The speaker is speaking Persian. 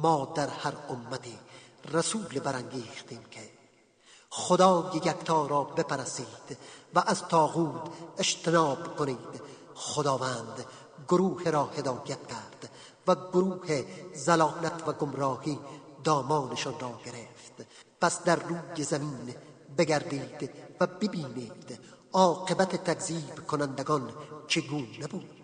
ما در هر امتی رسول برانگیختیم که خدای یکتا را بپرستید و از طاغوت اجتناب کنید. خداوند گروه را هدایت کرد و گروه ضلالت و گمراهی دامانشان را گرفت. پس در روی زمین بگردید و ببینید عاقبت تکذیب کنندگان چگونه بود.